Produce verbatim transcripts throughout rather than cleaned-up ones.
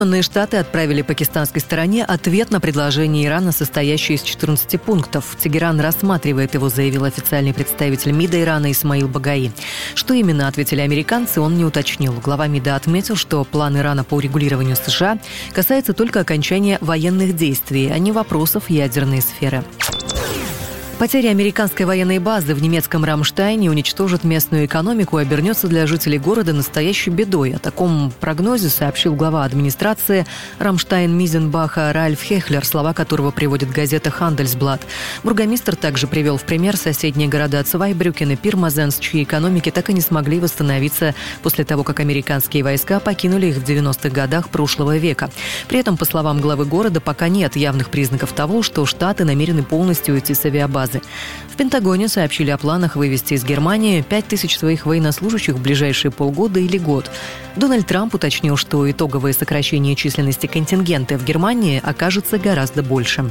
Соединенные Штаты отправили пакистанской стороне ответ на предложение Ирана, состоящее из четырнадцати пунктов. Тегеран рассматривает его, заявил официальный представитель МИДа Ирана Исмаил Багаи. Что именно ответили американцы, он не уточнил. Глава МИДа отметил, что план Ирана по урегулированию США касается только окончания военных действий, а не вопросов ядерной сферы. Потеря американской военной базы в немецком Рамштайне уничтожит местную экономику и обернется для жителей города настоящей бедой. О таком прогнозе сообщил глава администрации Рамштайн-Мизенбаха Ральф Хехлер, слова которого приводит газета «Хандельсблат». Бургомистр также привел в пример соседние города Цвайбрюкен и Пирмазенс, чьи экономики так и не смогли восстановиться после того, как американские войска покинули их в девяностых годах прошлого века. При этом, по словам главы города, пока нет явных признаков того, что Штаты намерены полностью уйти с авиабазы. В Пентагоне сообщили о планах вывести из Германии пять тысяч своих военнослужащих в ближайшие полгода или год. Дональд Трамп уточнил, что итоговое сокращение численности контингента в Германии окажется гораздо больше.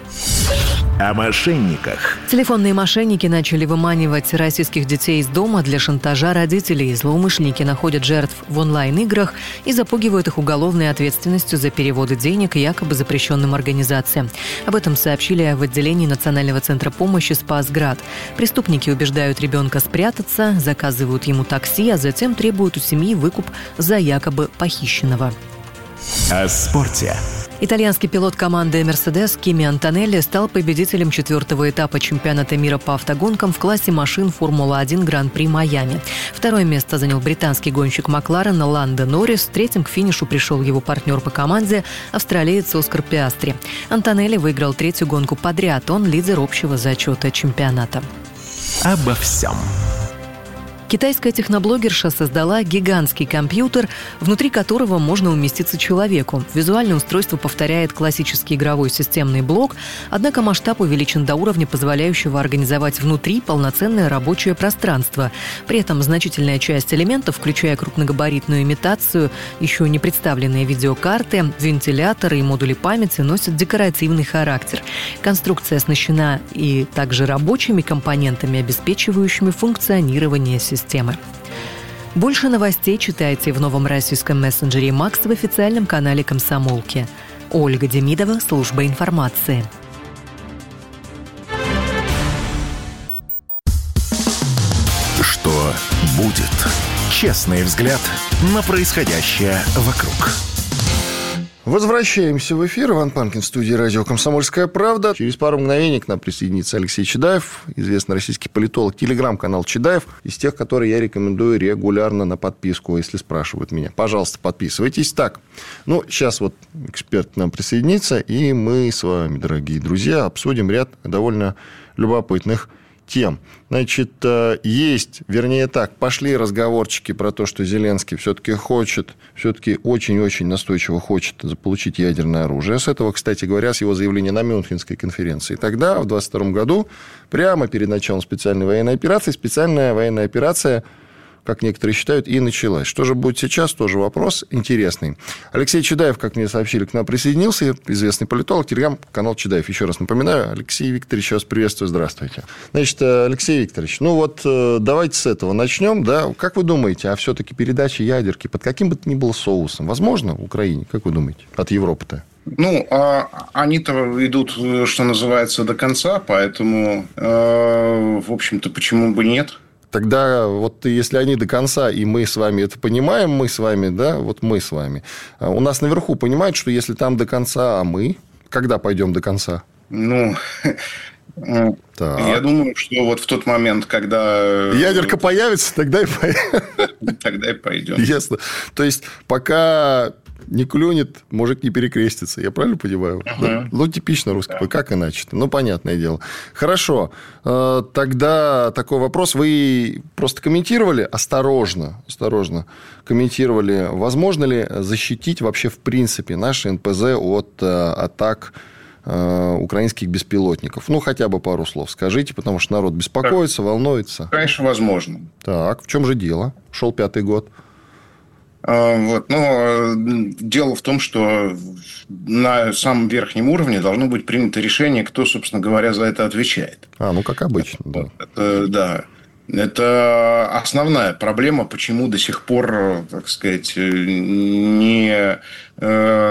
О мошенниках. Телефонные мошенники начали выманивать российских детей из дома для шантажа родителей. Злоумышленники находят жертв в онлайн-играх и запугивают их уголовной ответственностью за переводы денег якобы запрещенным организациям. Об этом сообщили в отделении Национального центра помощи «Спасград». Преступники убеждают ребенка спрятаться, заказывают ему такси, а затем требуют у семьи выкуп за якобы похищенного. О спорте. Итальянский пилот команды «Мерседес» Кими Антонелли стал победителем четвертого этапа чемпионата мира по автогонкам в классе машин Формула-один Гран-при Майами. Второе место занял британский гонщик Макларена Ландо Норрис. Третьим к финишу пришел его партнер по команде, австралиец Оскар Пиастри. Антонелли выиграл третью гонку подряд. Он лидер общего зачета чемпионата. Обо всем. Китайская техноблогерша создала гигантский компьютер, внутри которого можно уместиться человеку. Визуальное устройство повторяет классический игровой системный блок, однако масштаб увеличен до уровня, позволяющего организовать внутри полноценное рабочее пространство. При этом значительная часть элементов, включая крупногабаритную имитацию, еще не представленные видеокарты, вентиляторы и модули памяти, носят декоративный характер. Конструкция оснащена и также рабочими компонентами, обеспечивающими функционирование системы. Темы. Больше новостей читайте в новом российском мессенджере «Макс» в официальном канале «Комсомолки». Ольга Демидова, служба информации. Что будет? Честный взгляд на происходящее вокруг. Возвращаемся в эфир. Иван Панкин в студии радио «Комсомольская правда». Через пару мгновений к нам присоединится Алексей Чедаев, известный российский политолог, телеграм-канал Чедаев, из тех, которые я рекомендую регулярно на подписку, если спрашивают меня. Пожалуйста, подписывайтесь. Так, ну, сейчас вот эксперт к нам присоединится, и мы с вами, дорогие друзья, обсудим ряд довольно любопытных тем. Значит, есть, вернее так, пошли разговорчики про то, что Зеленский все-таки хочет, все-таки очень-очень настойчиво хочет заполучить ядерное оружие. С этого, кстати говоря, с его заявления на Мюнхенской конференции. Тогда, в двадцать втором году, прямо перед началом специальной военной операции, специальная военная операция, как некоторые считают, и началась. Что же будет сейчас, тоже вопрос интересный. Алексей Чедаев, как мне сообщили, к нам присоединился, известный политолог, телеграм-канал Чедаев. Еще раз напоминаю, Алексей Викторович, вас приветствую, здравствуйте. Значит, Алексей Викторович, ну вот давайте с этого начнем, да. Как вы думаете, а все-таки передача ядерки под каким бы то ни было соусом возможно в Украине? Как вы думаете, от Европы-то? Ну, а они-то идут, что называется, до конца, поэтому, э, в общем-то, почему бы нет? Тогда вот если они до конца, и мы с вами это понимаем, мы с вами, да, вот мы с вами, у нас наверху понимают, что если там до конца, а мы, когда пойдем до конца? Ну, так. Я думаю, что вот в тот момент, когда... Ядерка появится, тогда и пойдем. Тогда и пойдем. Ясно. То есть, пока... не клюнет, мужик не перекрестится. Я правильно понимаю? Uh-huh. Ну, типично русского. Yeah. Как иначе-то? Ну, понятное дело. Хорошо. Тогда такой вопрос. Вы просто комментировали осторожно, осторожно комментировали, возможно ли защитить вообще в принципе наши эн пэ зэ от атак украинских беспилотников? Ну, хотя бы пару слов скажите, потому что народ беспокоится, так, волнуется. Конечно, возможно. Так, в чем же дело? Шел пятый год. Вот. Но дело в том, что на самом верхнем уровне должно быть принято решение, кто, собственно говоря, за это отвечает. А, ну, как обычно. Да. Это, да. Это основная проблема, почему до сих пор, так сказать, не